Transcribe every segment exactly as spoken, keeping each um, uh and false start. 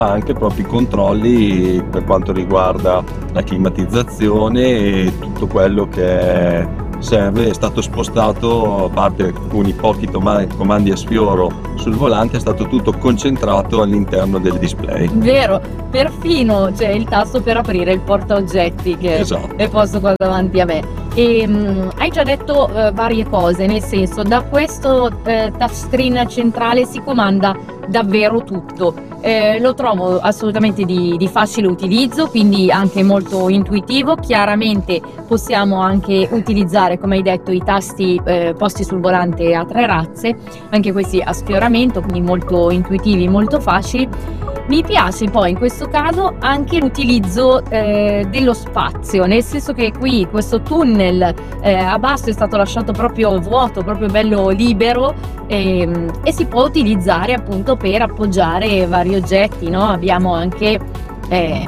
anche proprio i controlli per quanto riguarda la climatizzazione e tutto quello che serve. È stato spostato, a parte alcuni pochi toma- comandi a sfioro sul volante, è stato tutto concentrato all'interno del display. Vero, perfino c'è il tasto per aprire il portaoggetti che Esatto. è posto qua davanti a me. E mh, hai già detto eh, varie cose, nel senso, da questo eh, touchscreen centrale si comanda davvero tutto. Eh, lo trovo assolutamente di, di facile utilizzo, quindi anche molto intuitivo. Chiaramente possiamo anche utilizzare, come hai detto, i tasti eh, posti sul volante a tre razze, anche questi a sfioramento, quindi molto intuitivi, molto facili. Mi piace poi in questo caso anche l'utilizzo eh, dello spazio, nel senso che qui questo tunnel eh, a basso è stato lasciato proprio vuoto, proprio bello libero, e, e si può utilizzare appunto per appoggiare vari oggetti, no? Abbiamo anche eh,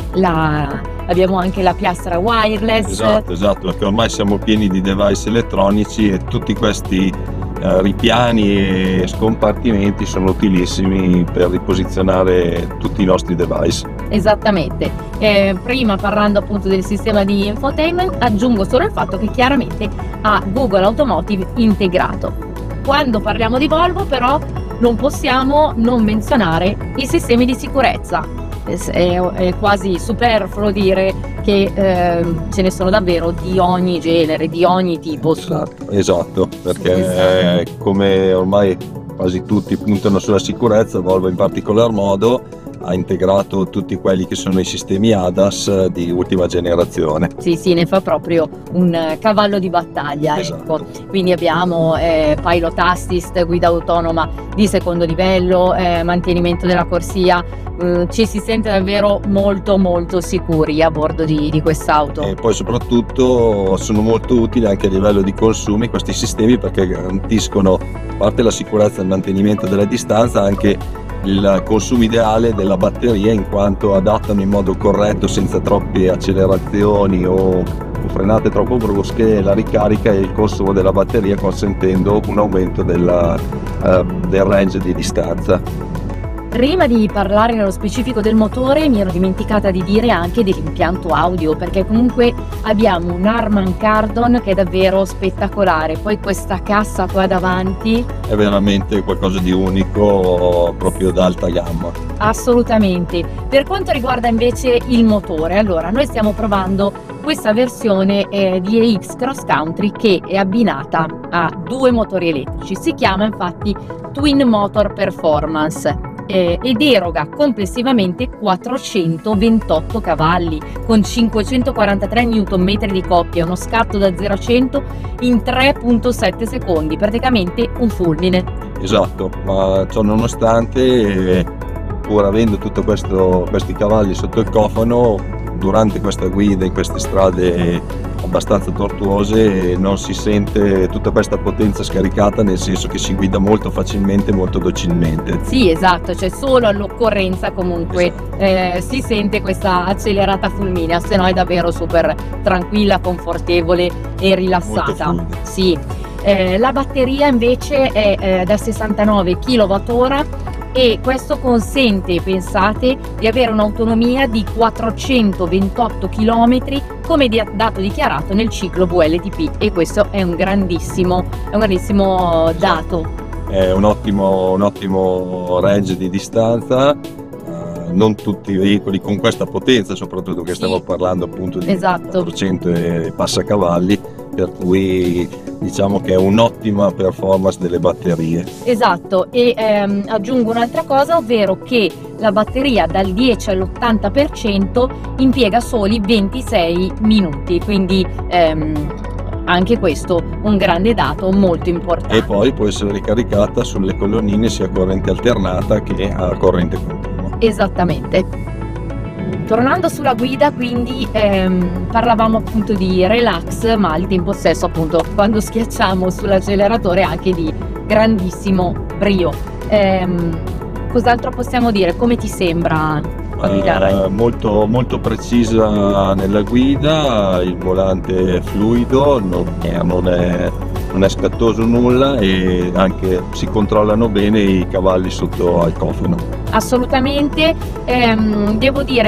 la abbiamo anche la piastra wireless. Esatto, esatto, perché ormai siamo pieni di device elettronici e tutti questi eh, ripiani e scompartimenti sono utilissimi per riposizionare tutti i nostri device. Esattamente. Eh, prima parlando appunto del sistema di infotainment, aggiungo solo il fatto che chiaramente ha Google Automotive integrato. Quando parliamo di Volvo però non possiamo non menzionare i sistemi di sicurezza. È, è quasi superfluo dire che eh, ce ne sono davvero di ogni genere, di ogni tipo. Esatto, esatto, perché Esatto. eh, come ormai quasi tutti puntano sulla sicurezza, Volvo in particolar modo ha integrato tutti quelli che sono i sistemi A D A S di ultima generazione. Sì, sì, ne fa proprio un eh, cavallo di battaglia, Esatto. ecco. Quindi abbiamo eh, Pilot Assist, guida autonoma di secondo livello, eh, mantenimento della corsia, eh, ci si sente davvero molto molto sicuri a bordo di, di quest'auto. E poi soprattutto sono molto utili anche a livello di consumi questi sistemi, perché garantiscono, a parte la sicurezza e il mantenimento della distanza, anche il consumo ideale della batteria, in quanto adattano in modo corretto, senza troppe accelerazioni o frenate troppo brusche, la ricarica e il consumo della batteria, consentendo un aumento della, uh, del range di distanza. Prima di parlare nello specifico del motore mi ero dimenticata di dire anche dell'impianto audio, perché comunque abbiamo un Harman Kardon che è davvero spettacolare, poi questa cassa qua davanti È veramente qualcosa di unico, proprio d'alta gamma. assolutamente. Per quanto riguarda invece il motore, allora noi stiamo provando questa versione eh, di E X Cross Country che è abbinata a due motori elettrici, si chiama infatti Twin Motor Performance. Eh, ed eroga complessivamente quattrocentoventotto cavalli con cinquecentoquarantatré newton metri di coppia, uno scatto da zero a cento in tre virgola sette secondi, praticamente un fulmine. Esatto, ma ciò nonostante, pur avendo tutti questi cavalli sotto il cofano, durante questa guida in queste strade abbastanza tortuose non si sente tutta questa potenza scaricata, nel senso che si guida molto facilmente, molto docilmente. Sì, esatto, cioè solo all'occorrenza comunque Esatto. eh, si sente questa accelerata fulminea, se no è davvero super tranquilla, confortevole e rilassata. Molto fluida. Sì. Eh, la batteria invece è eh, da sessantanove chilowattora e questo consente, pensate, di avere un'autonomia di quattrocentoventotto chilometri come di- dato dichiarato nel ciclo V L T P, e questo è un grandissimo, è un grandissimo dato. È un ottimo, un ottimo range di distanza. eh, Non tutti i veicoli con questa potenza, soprattutto che Sì. stiamo parlando appunto di Esatto. quattrocento e passa cavalli, per cui diciamo che è un'ottima performance delle batterie. Esatto, e ehm, aggiungo un'altra cosa, ovvero che la batteria dal dieci all'ottanta per cento impiega soli ventisei minuti, quindi ehm, anche questo un grande dato molto importante. E poi può essere ricaricata sulle colonnine sia a corrente alternata che a corrente continua. Esattamente. Tornando sulla guida, quindi ehm, parlavamo appunto di relax, ma al tempo stesso appunto quando schiacciamo sull'acceleratore anche di grandissimo brio. Ehm, cos'altro possiamo dire? Come ti sembra a guidare? Eh, molto, molto precisa nella guida, il volante è fluido, non, non è non è scattoso nulla e anche si controllano bene i cavalli sotto al cofano. Assolutamente, ehm, devo dire